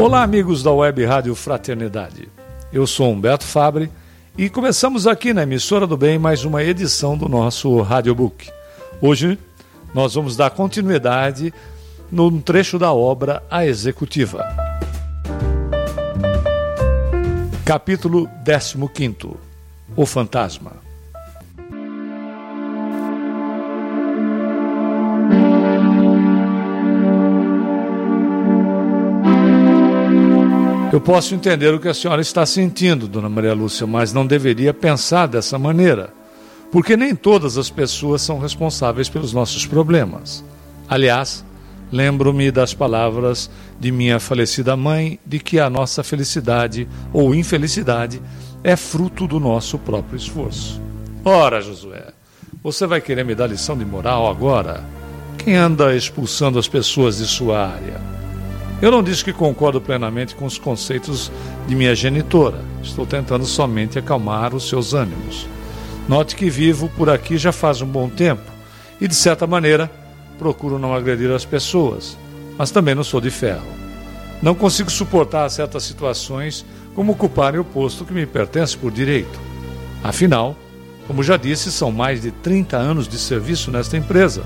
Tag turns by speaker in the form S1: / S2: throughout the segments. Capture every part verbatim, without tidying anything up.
S1: Olá, amigos da Web Rádio Fraternidade. Eu sou Humberto Fabre e começamos aqui na Emissora do Bem mais uma edição do nosso Radiobook. Hoje nós vamos dar continuidade num trecho da obra A Executiva. Capítulo décimo quinto. O Fantasma. Eu posso entender o que a senhora está sentindo, dona Maria Lúcia, mas não deveria pensar dessa maneira, porque nem todas as pessoas são responsáveis pelos nossos problemas. Aliás, lembro-me das palavras de minha falecida mãe de que a nossa felicidade ou infelicidade é fruto do nosso próprio esforço. Ora, Josué, você vai querer me dar lição de moral agora? Quem anda expulsando as pessoas de sua área? Eu não disse que concordo plenamente com os conceitos de minha genitora. Estou tentando somente acalmar os seus ânimos. Note que vivo por aqui já faz um bom tempo e, de certa maneira, procuro não agredir as pessoas, mas também não sou de ferro. Não consigo suportar certas situações como ocuparem o posto que me pertence por direito. Afinal, como já disse, são mais de trinta anos de serviço nesta empresa.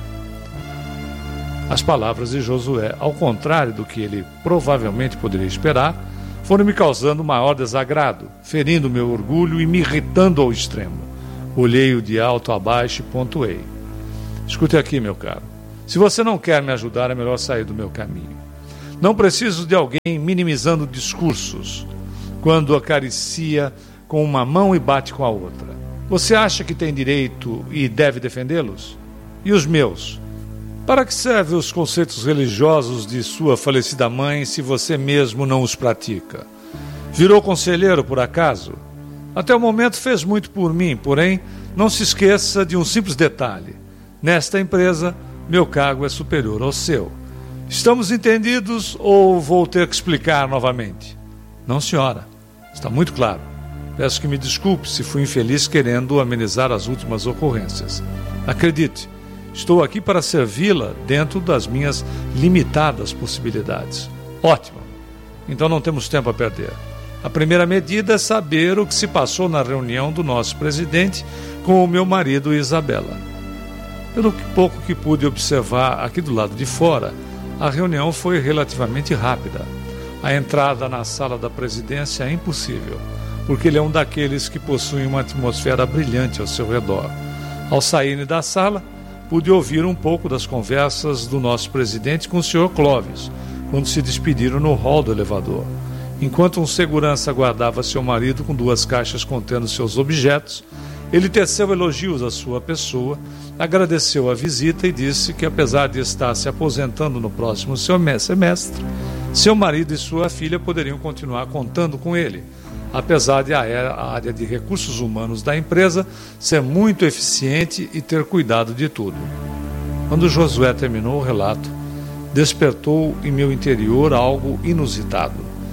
S1: As palavras de Josué, ao contrário do que ele provavelmente poderia esperar, foram me causando maior desagrado, ferindo meu orgulho e me irritando ao extremo. Olhei-o de alto a baixo e pontuei. Escute aqui, meu caro. Se você não quer me ajudar, é melhor sair do meu caminho. Não preciso de alguém minimizando discursos quando acaricia com uma mão e bate com a outra. Você acha que tem direito e deve defendê-los? E os meus? Para que servem os conceitos religiosos de sua falecida mãe se você mesmo não os pratica? Virou conselheiro, por acaso? Até o momento fez muito por mim, porém, não se esqueça de um simples detalhe. Nesta empresa, meu cargo é superior ao seu. Estamos entendidos ou vou ter que explicar novamente? Não, senhora. Está muito claro. Peço que me desculpe se fui infeliz querendo amenizar as últimas ocorrências. Acredite, estou aqui para servi-la dentro das minhas limitadas possibilidades. Ótimo. Então não temos tempo a perder. A primeira medida é saber o que se passou na reunião do nosso presidente com o meu marido e Isabela. Pelo pouco que pude observar aqui do lado de fora, a reunião foi relativamente rápida. A entrada na sala da presidência é impossível, porque ele é um daqueles que possuem uma atmosfera brilhante ao seu redor. Ao saírem da sala, pude ouvir um pouco das conversas do nosso presidente com o senhor Clóvis, quando se despediram no hall do elevador. Enquanto um segurança aguardava seu marido com duas caixas contendo seus objetos, ele teceu elogios à sua pessoa, agradeceu a visita e disse que, apesar de estar se aposentando no próximo semestre, seu marido e sua filha poderiam continuar contando com ele, apesar de a área de recursos humanos da empresa ser muito eficiente e ter cuidado de tudo. Quando Josué terminou o relato, despertou em meu interior algo inusitado.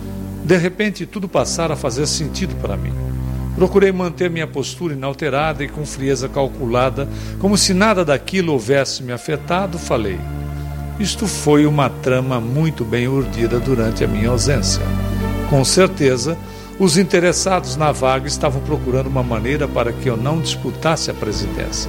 S1: De repente, tudo passara a fazer sentido para mim. Procurei manter minha postura inalterada e com frieza calculada, como se nada daquilo houvesse me afetado, falei. Isto foi uma trama muito bem urdida durante a minha ausência. Com certeza, os interessados na vaga estavam procurando uma maneira para que eu não disputasse a presidência.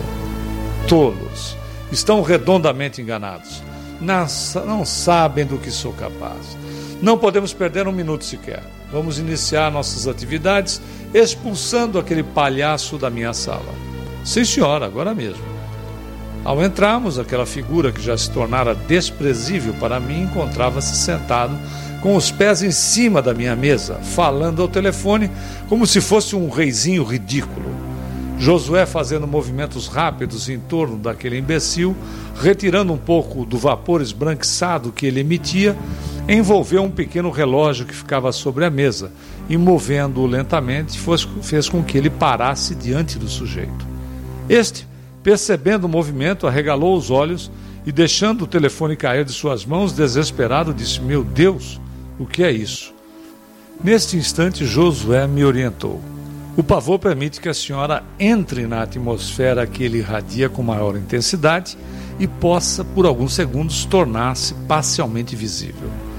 S1: Tolos! Estão redondamente enganados. Não, não sabem do que sou capaz. Não podemos perder um minuto sequer. Vamos iniciar nossas atividades expulsando aquele palhaço da minha sala. Sim, senhora, agora mesmo. Ao entrarmos, aquela figura que já se tornara desprezível para mim encontrava-se sentado com os pés em cima da minha mesa, falando ao telefone como se fosse um reizinho ridículo. Josué fazendo movimentos rápidos em torno daquele imbecil, retirando um pouco do vapor esbranquiçado que ele emitia, envolveu um pequeno relógio que ficava sobre a mesa e, movendo-o lentamente, fez com que ele parasse diante do sujeito. Este, percebendo o movimento, arregalou os olhos e, deixando o telefone cair de suas mãos, desesperado, disse: "Meu Deus, o que é isso?" Neste instante, Josué me orientou. O pavor permite que a senhora entre na atmosfera que ele irradia com maior intensidade e possa, por alguns segundos, tornar-se parcialmente visível.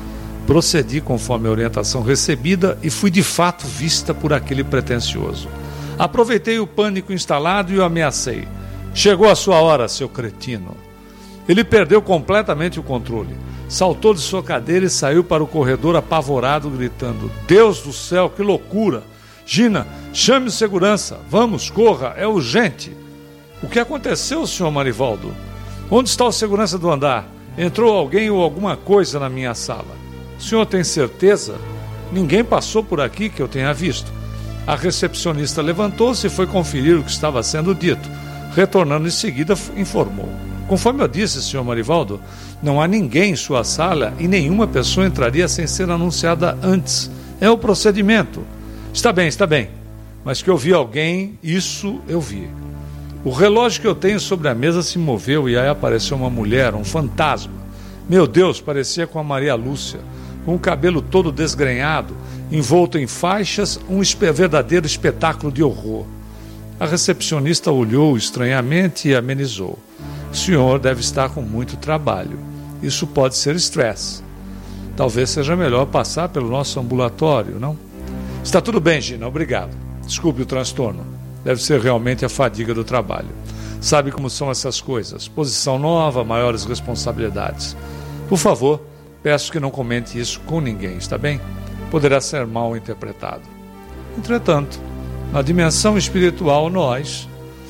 S1: Procedi conforme a orientação recebida e fui de fato vista por aquele pretensioso. Aproveitei o pânico instalado e o ameacei. Chegou a sua hora, seu cretino. Ele perdeu completamente o controle. Saltou de sua cadeira e saiu para o corredor apavorado, gritando: Deus do céu, que loucura! Gina, chame o segurança. Vamos, corra, é urgente. O que aconteceu, senhor Marivaldo? Onde está o segurança do andar? Entrou alguém ou alguma coisa na minha sala? O senhor tem certeza? Ninguém passou por aqui que eu tenha visto. A recepcionista levantou-se e foi conferir o que estava sendo dito. Retornando em seguida, informou: Conforme eu disse, senhor Marivaldo, não há ninguém em sua sala e nenhuma pessoa entraria sem ser anunciada antes. É o procedimento. Está bem, está bem. Mas que eu vi alguém, isso eu vi. O relógio que eu tenho sobre a mesa se moveu e aí apareceu uma mulher, um fantasma. Meu Deus, parecia com a Maria Lúcia, com o cabelo todo desgrenhado, envolto em faixas, um espe- verdadeiro espetáculo de horror. A recepcionista olhou estranhamente e amenizou. O senhor deve estar com muito trabalho. Isso pode ser estresse. Talvez seja melhor passar pelo nosso ambulatório, não? Está tudo bem, Gina, obrigado. Desculpe o transtorno. Deve ser realmente a fadiga do trabalho. Sabe como são essas coisas? Posição nova, maiores responsabilidades. Por favor, peço que não comente isso com ninguém, está bem? Poderá ser mal interpretado. Entretanto, na dimensão espiritual, nós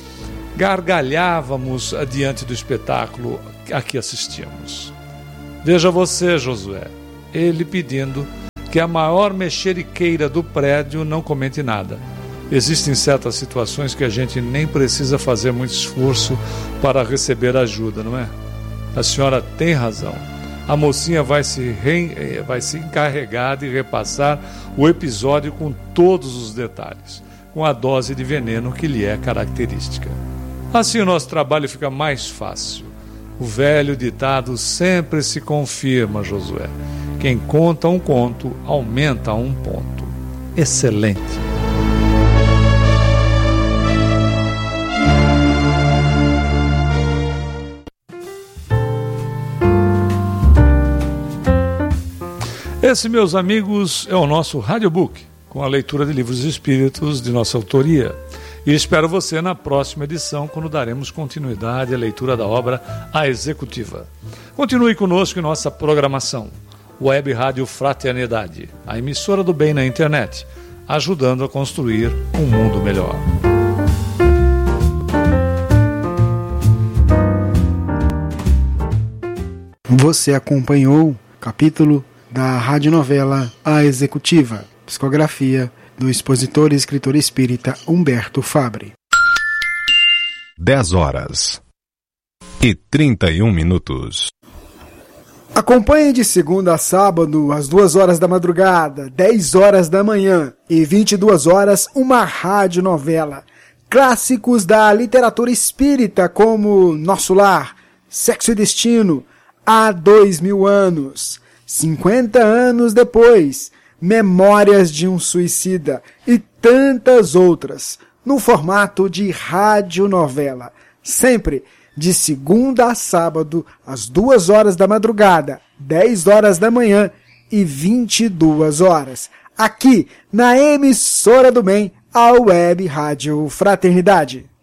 S1: gargalhávamos diante do espetáculo a que assistíamos. Veja você, Josué, ele pedindo que a maior mexeriqueira do prédio não comente nada. Existem certas situações que a gente nem precisa fazer muito esforço para receber ajuda, não é? A senhora tem razão. A mocinha vai se, re... vai se encarregar de repassar o episódio com todos os detalhes, com a dose de veneno que lhe é característica. Assim o nosso trabalho fica mais fácil. O velho ditado sempre se confirma, Josué. Quem conta um conto, aumenta um ponto. Excelente. Esse, meus amigos, é o nosso Radiobook, com a leitura de livros espíritos de nossa autoria. E espero você na próxima edição, quando daremos continuidade à leitura da obra A Executiva. Continue conosco em nossa programação. Web Rádio Fraternidade, a emissora do bem na internet, ajudando a construir um mundo melhor.
S2: Você acompanhou o capítulo da radionovela A Executiva, psicografia do expositor e escritor espírita Humberto Fabre.
S3: dez horas e trinta e um minutos.
S2: Acompanhe de segunda a sábado, às duas horas da madrugada, dez horas da manhã e vinte e duas horas, uma radionovela. Clássicos da literatura espírita como Nosso Lar, Sexo e Destino, Há Dois Mil Anos, cinquenta anos depois, Memórias de um Suicida e tantas outras, no formato de radionovela, sempre de segunda a sábado, às duas horas da madrugada, dez horas da manhã e vinte e duas horas, aqui na emissora do bem, a Web Rádio Fraternidade.